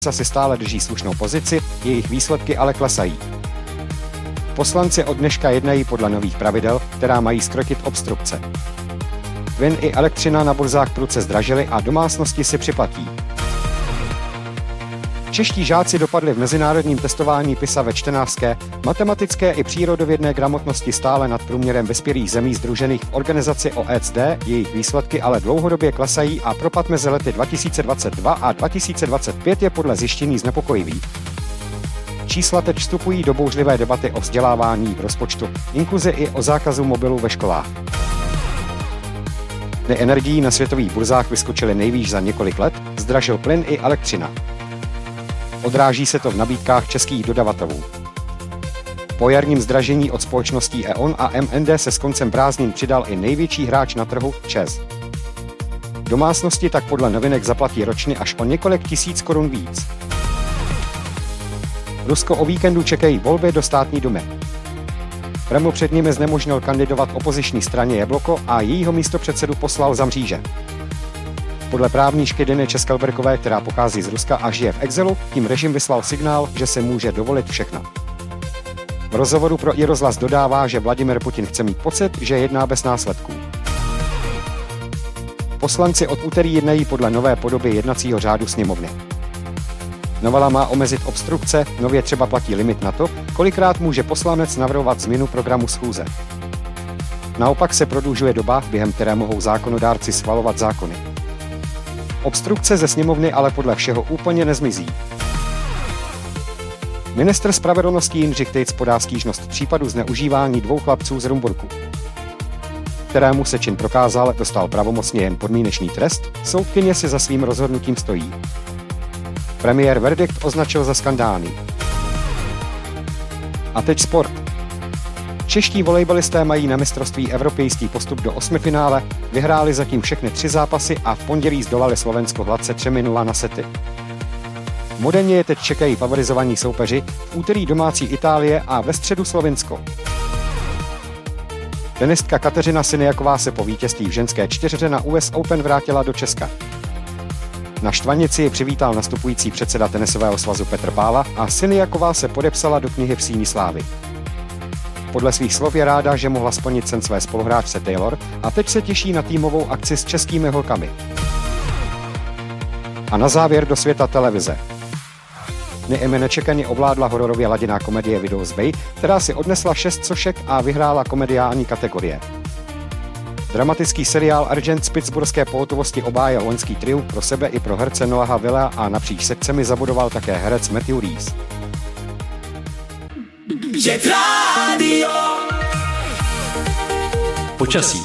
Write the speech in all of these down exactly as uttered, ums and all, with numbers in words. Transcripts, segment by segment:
si stále drží slušnou pozici, jejich výsledky ale klesají. Poslanci od dneška jednají podle nových pravidel, která mají zkrotit obstrukce. Plyn i elektřina na burzách prudce zdražily a domácnosti si připlatí. Čeští žáci dopadli v mezinárodním testování PISA ve čtenářské, matematické i přírodovědné gramotnosti stále nad průměrem vyspělých zemí sdružených v organizaci O E C D, jejich výsledky ale dlouhodobě klesají a propad mezi lety dva tisíce dvacet dva a dva tisíce dvacet pět je podle zjištění znepokojivý. Čísla teď vstupují do bouřlivé debaty o vzdělávání, rozpočtu, inkluzi i o zákazu mobilů ve školách. Ceny energií na světových burzách vyskočily nejvýš za několik let, zdražil plyn i elektřina. Odráží se to v nabídkách českých dodavatelů. Po jarním zdražení od společností E O N a M N D se s koncem prázdnin přidal i největší hráč na trhu ČEZ. Domácnosti tak podle novinek zaplatí ročně až o několik tisíc korun víc. Rusko o víkendu čekají volby do státní dumy. Kreml před nimi znemožnil kandidovat opoziční straně Jabloko a jejího místopředsedu poslal za mříže. Podle právníčky Deny Českelberkové, která pochází z Ruska a žije v exilu, tím režim vyslal signál, že se může dovolit všechno. V rozhovoru pro i rozhlas dodává, že Vladimir Putin chce mít pocit, že jedná bez následků. Poslanci od úterý jednají podle nové podoby jednacího řádu sněmovny. Novela má omezit obstrukce, nově třeba platí limit na to, kolikrát může poslanec navrhovat změnu programu schůze. Naopak se prodlužuje doba, během které mohou zákonodárci schvalovat zákony. Obstrukce ze sněmovny ale podle všeho úplně nezmizí. Ministr spravedlnosti Jindřich Tejc podá stížnost v případu zneužívání dvou chlapců z Rumburku. Kterému se čin prokázal, dostal pravomocně jen podmínečný trest, soudkyně si za svým rozhodnutím stojí. Premiér verdikt označil za skandální. A teď sport. Čeští volejbalisté mají na mistrovství Evropy jistý postup do osmifinále, vyhráli zatím všechny tři zápasy a v pondělí zdolali Slovensko hladce tři nula na sety. Moderně je teď čekají favorizovaní soupeři, v úterý domácí Itálie a ve středu Slovinsko. Tenistka Kateřina Siniaková se po vítězství v ženské čtyřhře na U S Open vrátila do Česka. Na Štvanici ji přivítal nastupující předseda tenisového svazu Petr Pála a Siniaková se podepsala do knihy v síni slávy. Podle svých slov je ráda, že mohla splnit sen své spoluhráčce Taylor a teď se těší na týmovou akci s českými holkami. A na závěr do světa televize. Neemi nečekaně ovládla hororově laděná komedie Widow's Bay, která si odnesla šest sošek a vyhrála komediální kategorie. Dramatický seriál Argent z pittsburghské pohotovosti obhájil loňský triumf pro sebe i pro herce Noaha Villa a napříč sekcemi zabudoval také herec Matthew Rhys. Jet Radio. Počasí.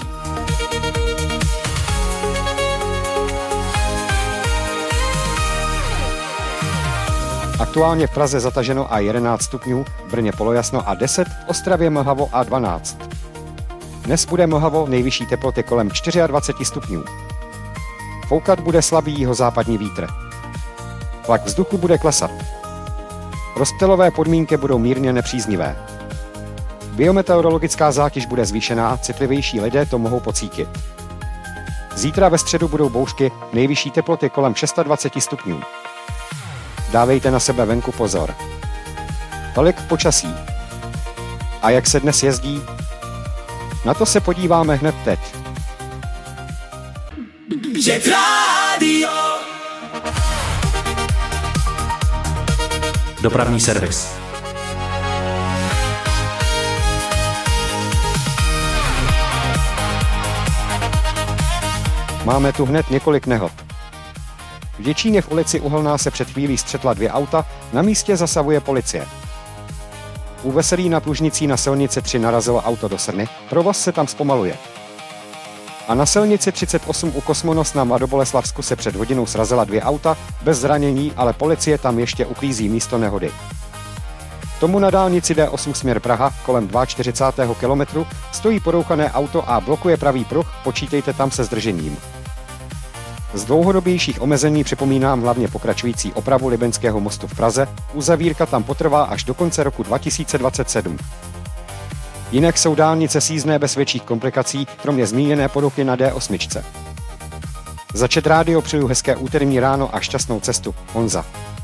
Aktuálně v Praze zataženo a jedenáct stupňů, v Brně polojasno a deset, v Ostravě mlhavo a dvanáct. Dnes bude mlhavo, nejvyšší teploty kolem dvacet čtyři stupňů. Foukat bude slabý jihozápadní vítr. Tlak vzduchu bude klesat. Rozptylové podmínky budou mírně nepříznivé. Biometeorologická zátěž bude zvýšená, citlivější lidé to mohou pocítit. Zítra ve středu budou bouřky, nejvyšší teploty kolem dvacet šest stupňů. Dávejte na sebe venku pozor. Tolik počasí. A jak se dnes jezdí? Na to se podíváme hned teď. Jet Radio. Dopravní servis. Máme tu hned několik nehod. V Děčíně v ulici Uhelná se před chvílí střetla dvě auta, na místě zasahuje policie. U Veselí nad Lužnicí na silnici tři narazilo auto do Srny, provoz se tam zpomaluje. A na silnici třicet osm u Kosmonos na Mladoboleslavsku se před hodinou srazila dvě auta, bez zranění, ale policie tam ještě uklízí místo nehody. Tomu na dálnici D osm směr Praha kolem čtyřicátého druhého kilometru stojí porouchané auto a blokuje pravý pruh, počítejte tam se zdržením. Z dlouhodobějších omezení připomínám hlavně pokračující opravu Libeňského mostu v Praze, uzavírka tam potrvá až do konce roku dva tisíce dvacet sedm. Jinak jsou dálnice sízné bez větších komplikací, kromě zmíněné poruchy na D osm. Za Jet Radio přeju hezké úterní ráno a šťastnou cestu. Honza.